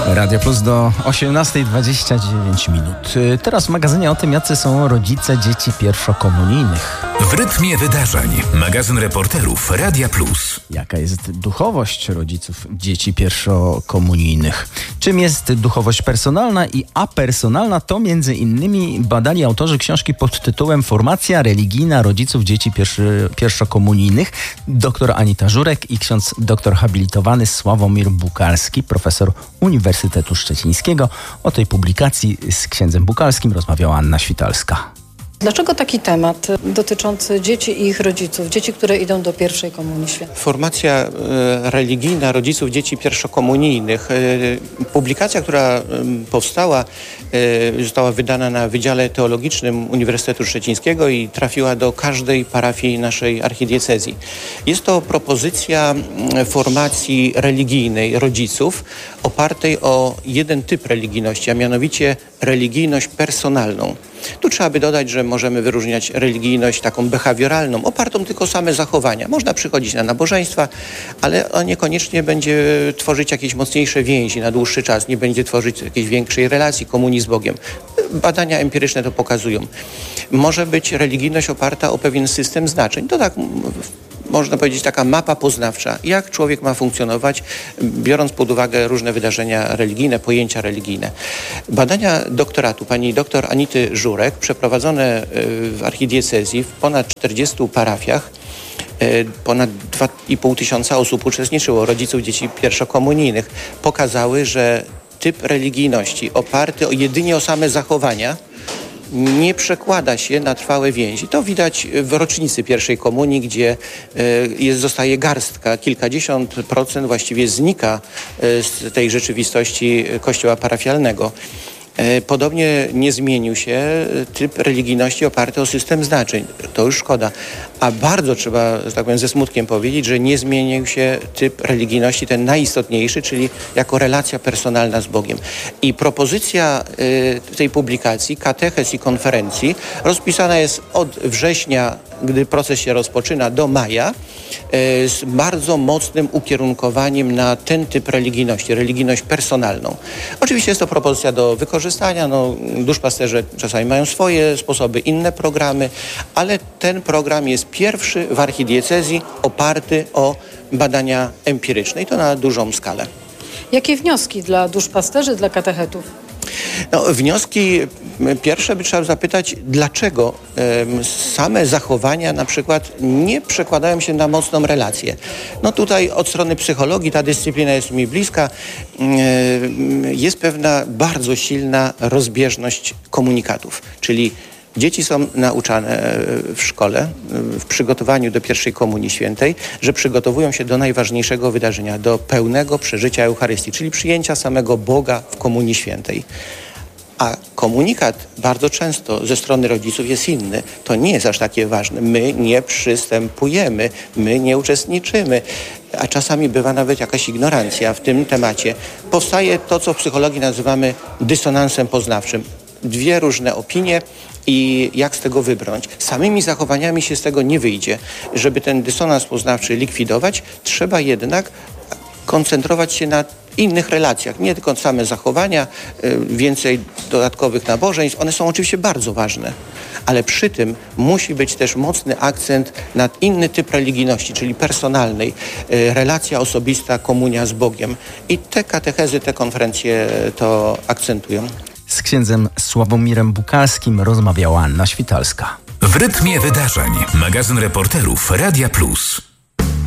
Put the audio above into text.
Radio Plus do 18:29 minut. Teraz w magazynie o tym, jacy są rodzice dzieci pierwszokomunijnych. W rytmie wydarzeń. Magazyn reporterów Radia Plus. Jaka jest duchowość rodziców dzieci pierwszokomunijnych? Czym jest duchowość personalna i apersonalna? To między innymi badali autorzy książki pod tytułem Formacja religijna rodziców dzieci pierwszokomunijnych, dr Anita Żurek i ksiądz doktor habilitowany Sławomir Bukalski, profesor Uniwersytetu Szczecińskiego. O tej publikacji z księdzem Bukalskim rozmawiała Anna Świtalska. Dlaczego taki temat dotyczący dzieci i ich rodziców, dzieci, które idą do pierwszej komunii świętej? Formacja religijna rodziców dzieci pierwszokomunijnych. Publikacja, która powstała, została wydana na Wydziale Teologicznym Uniwersytetu Szczecińskiego i trafiła do każdej parafii naszej archidiecezji. Jest to propozycja formacji religijnej rodziców opartej o jeden typ religijności, a mianowicie religijność personalną. Tu trzeba by dodać, że możemy wyróżniać religijność taką behawioralną, opartą tylko o same zachowania. Można przychodzić na nabożeństwa, ale on niekoniecznie będzie tworzyć jakieś mocniejsze więzi na dłuższy czas, nie będzie tworzyć jakiejś większej relacji, komunii z Bogiem. Badania empiryczne to pokazują. Może być religijność oparta o pewien system znaczeń. To tak można powiedzieć taka mapa poznawcza, jak człowiek ma funkcjonować, biorąc pod uwagę różne wydarzenia religijne, pojęcia religijne. Badania doktoratu pani dr Anity Żurek, przeprowadzone w archidiecezji w ponad 40 parafiach, ponad 2,5 tysiąca osób uczestniczyło, rodziców dzieci pierwszokomunijnych, pokazały, że typ religijności oparty jedynie o same zachowania nie przekłada się na trwałe więzi. To widać w rocznicy pierwszej komunii, gdzie zostaje garstka, kilkadziesiąt procent właściwie znika z tej rzeczywistości kościoła parafialnego. Podobnie nie zmienił się typ religijności oparty o system znaczeń. To już szkoda. A bardzo trzeba, że tak powiem, ze smutkiem powiedzieć, że nie zmienił się typ religijności, ten najistotniejszy, czyli jako relacja personalna z Bogiem. I propozycja tej publikacji, katechez i konferencji, rozpisana jest od września, gdy proces się rozpoczyna, do maja, z bardzo mocnym ukierunkowaniem na ten typ religijności, religijność personalną. Oczywiście jest to propozycja do wykorzystania, duszpasterze czasami mają swoje sposoby, inne programy, ale ten program jest pierwszy w archidiecezji oparty o badania empiryczne i to na dużą skalę. Jakie wnioski dla duszpasterzy, dla katechetów? Wnioski pierwsze by trzeba zapytać, dlaczego same zachowania na przykład nie przekładają się na mocną relację. Tutaj od strony psychologii, ta dyscyplina jest mi bliska, jest pewna bardzo silna rozbieżność komunikatów, czyli dzieci są nauczane w szkole, w przygotowaniu do pierwszej komunii świętej, że przygotowują się do najważniejszego wydarzenia, do pełnego przeżycia Eucharystii, czyli przyjęcia samego Boga w komunii świętej. A komunikat bardzo często ze strony rodziców jest inny. To nie jest aż takie ważne. My nie przystępujemy, my nie uczestniczymy, a czasami bywa nawet jakaś ignorancja w tym temacie. Powstaje to, co w psychologii nazywamy dysonansem poznawczym. Dwie różne opinie i jak z tego wybrnąć. Samymi zachowaniami się z tego nie wyjdzie. Żeby ten dysonans poznawczy likwidować, trzeba jednak koncentrować się na innych relacjach. Nie tylko same zachowania, więcej dodatkowych nabożeństw. One są oczywiście bardzo ważne, ale przy tym musi być też mocny akcent na inny typ religijności, czyli personalnej. Relacja osobista, komunia z Bogiem. I te katechezy, te konferencje to akcentują. Z księdzem Sławomirem Bukalskim rozmawiała Anna Świtalska. W rytmie wydarzeń. Magazyn reporterów Radia Plus.